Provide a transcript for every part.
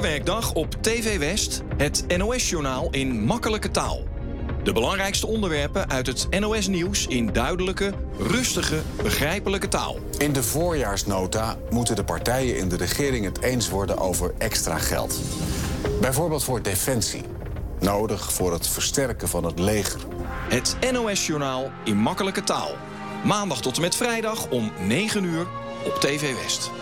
Elke werkdag op TV West het NOS-journaal in makkelijke taal. De belangrijkste onderwerpen uit het NOS-nieuws in duidelijke, rustige, begrijpelijke taal. In de voorjaarsnota moeten de partijen in de regering het eens worden over extra geld. Bijvoorbeeld voor defensie. Nodig voor het versterken van het leger. Het NOS-journaal in makkelijke taal. Maandag tot en met vrijdag om 9 uur op TV West.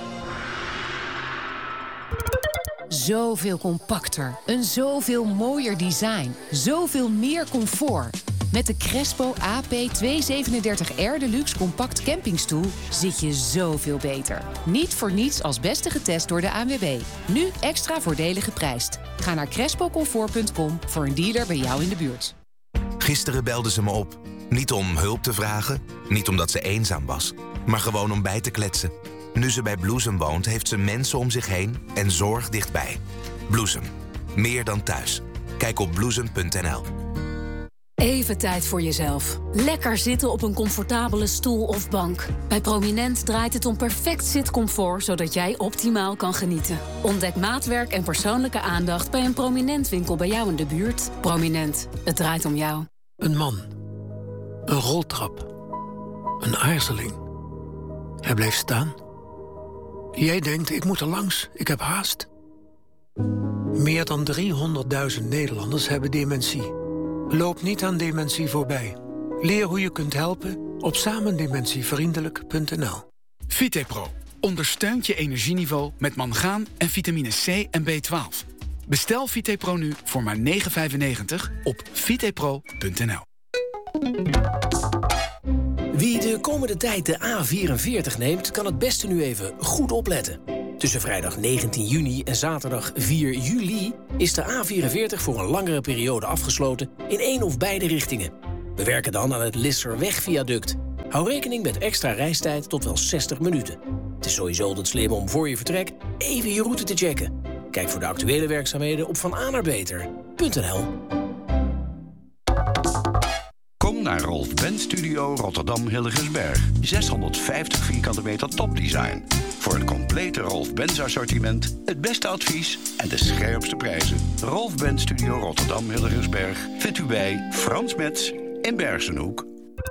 Zoveel compacter, een zoveel mooier design, zoveel meer comfort. Met de Crespo AP237R Deluxe Compact Campingstoel zit je zoveel beter. Niet voor niets als beste getest door de ANWB. Nu extra voordelig geprijsd. Ga naar crespocomfort.com voor een dealer bij jou in de buurt. Gisteren belde ze me op. Niet om hulp te vragen, niet omdat ze eenzaam was, maar gewoon om bij te kletsen. Nu ze bij Bloesem woont, heeft ze mensen om zich heen en zorg dichtbij. Bloesem. Meer dan thuis. Kijk op bloesem.nl. Even tijd voor jezelf. Lekker zitten op een comfortabele stoel of bank. Bij Prominent draait het om perfect zitcomfort, zodat jij optimaal kan genieten. Ontdek maatwerk en persoonlijke aandacht bij een Prominent winkel bij jou in de buurt. Prominent. Het draait om jou. Een man. Een roltrap. Een aarzeling. Hij bleef staan. Jij denkt, ik moet er langs, ik heb haast. Meer dan 300.000 Nederlanders hebben dementie. Loop niet aan dementie voorbij. Leer hoe je kunt helpen op samendementievriendelijk.nl. Vitepro ondersteunt je energieniveau met mangaan en vitamine C en B12. Bestel Vitepro nu voor maar €9,95 op vitepro.nl. Wie de komende tijd de A44 neemt, kan het beste nu even goed opletten. Tussen vrijdag 19 juni en zaterdag 4 juli is de A44 voor een langere periode afgesloten in één of beide richtingen. We werken dan aan het Lisserweg-viaduct. Hou rekening met extra reistijd tot wel 60 minuten. Het is sowieso altijd slim om voor je vertrek even je route te checken. Kijk voor de actuele werkzaamheden op vananerbeter.nl. Kom naar Rolf Benz Studio Rotterdam Hillegersberg. 650 vierkante meter topdesign. Voor het complete Rolf Benz assortiment, het beste advies en de scherpste prijzen. Rolf Benz Studio Rotterdam Hillegersberg vindt u bij Frans Metz in Bergsenhoek.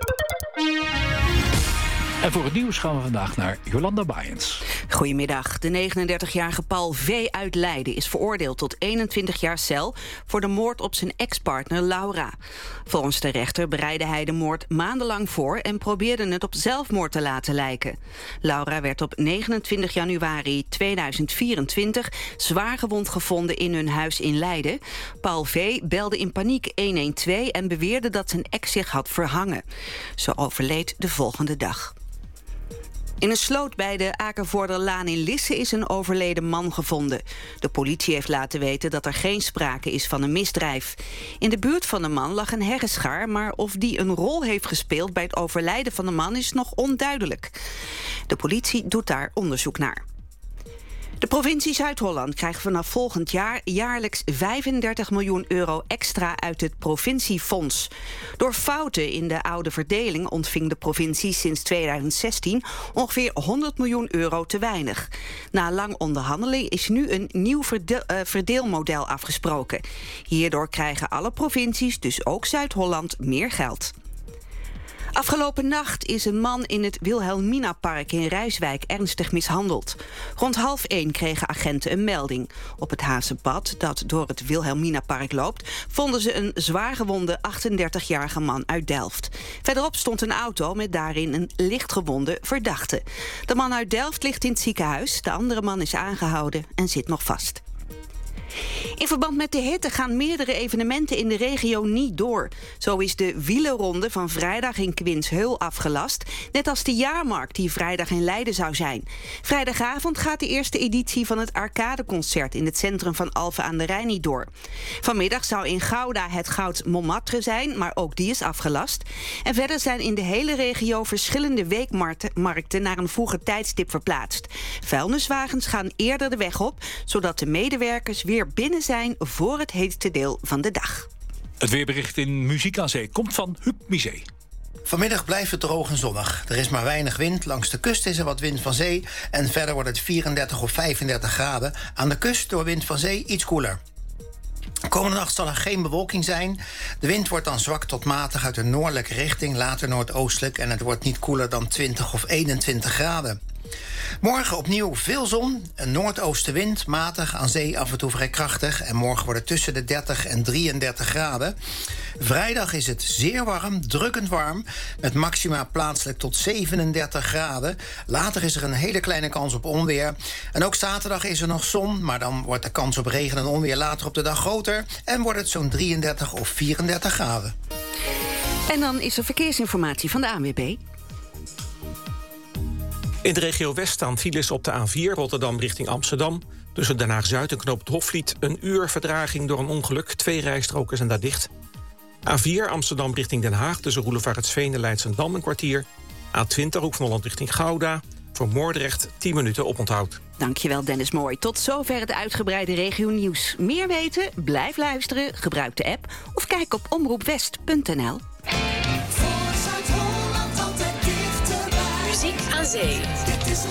En voor het nieuws gaan we vandaag naar Jolanda Baaiens. Goedemiddag. De 39-jarige Paul V. uit Leiden is veroordeeld tot 21 jaar cel voor de moord op zijn ex-partner Laura. Volgens de rechter bereidde hij de moord maandenlang voor en probeerde het op zelfmoord te laten lijken. Laura werd op 29 januari 2024 zwaar gewond gevonden in hun huis in Leiden. Paul V. belde in paniek 112 en beweerde dat zijn ex zich had verhangen. Ze overleed de volgende dag. In een sloot bij de Akervoorderlaan in Lisse is een overleden man gevonden. De politie heeft laten weten dat er geen sprake is van een misdrijf. In de buurt van de man lag een herrenschaar, maar of die een rol heeft gespeeld bij het overlijden van de man is nog onduidelijk. De politie doet daar onderzoek naar. De provincie Zuid-Holland krijgt vanaf volgend jaar jaarlijks €35 miljoen extra uit het provinciefonds. Door fouten in de oude verdeling ontving de provincie sinds 2016 ongeveer €100 miljoen te weinig. Na lang onderhandelen is nu een nieuw verdeelmodel afgesproken. Hierdoor krijgen alle provincies, dus ook Zuid-Holland, meer geld. Afgelopen nacht is een man in het Wilhelminapark in Rijswijk ernstig mishandeld. Rond 12:30 kregen agenten een melding. Op het Hazenpad, dat door het Wilhelminapark loopt, vonden ze een zwaargewonde 38-jarige man uit Delft. Verderop stond een auto met daarin een lichtgewonde verdachte. De man uit Delft ligt in het ziekenhuis. De andere man is aangehouden en zit nog vast. In verband met de hitte gaan meerdere evenementen in de regio niet door. Zo is de wielerronde van vrijdag in Quinshul afgelast, net als de jaarmarkt die vrijdag in Leiden zou zijn. Vrijdagavond gaat de eerste editie van het Arcadeconcert in het centrum van Alphen aan de Rijn niet door. Vanmiddag zou in Gouda het Goud Montmartre zijn, maar ook die is afgelast. En verder zijn in de hele regio verschillende weekmarkten naar een vroeger tijdstip verplaatst. Vuilniswagens gaan eerder de weg op, zodat de medewerkers weer binnen zijn voor het heetste deel van de dag. Het weerbericht in Muziek aan Zee komt van Huub Misé. Vanmiddag blijft het droog en zonnig. Er is maar weinig wind. Langs de kust is er wat wind van zee. En verder wordt het 34 of 35 graden. Aan de kust door wind van zee iets koeler. Komende nacht zal er geen bewolking zijn. De wind wordt dan zwak tot matig uit de noordelijke richting, later noordoostelijk, en het wordt niet koeler dan 20 of 21 graden. Morgen opnieuw veel zon, een noordoostenwind, matig, aan zee af en toe vrij krachtig. En morgen wordt het tussen de 30 en 33 graden. Vrijdag is het zeer warm, drukkend warm, met maxima plaatselijk tot 37 graden. Later is er een hele kleine kans op onweer. En ook zaterdag is er nog zon, maar dan wordt de kans op regen en onweer later op de dag groter. En wordt het zo'n 33 of 34 graden. En dan is er verkeersinformatie van de ANWB. In de regio West staan files op de A4 Rotterdam richting Amsterdam. Tussen Den Haag-Zuid en Knoop het Hofvliet 1 uur vertraging door een ongeluk. 2 rijstroken zijn daar dicht. A4 Amsterdam richting Den Haag tussen Roelevaretsveen en Leidschendam een kwartier. A20 Hoek van Holland richting Gouda. Voor Moordrecht 10 minuten oponthoud. Dankjewel Dennis Mooi. Tot zover het uitgebreide regionieuws. Meer weten? Blijf luisteren, gebruik de app of kijk op omroepwest.nl. Muziek aan zee.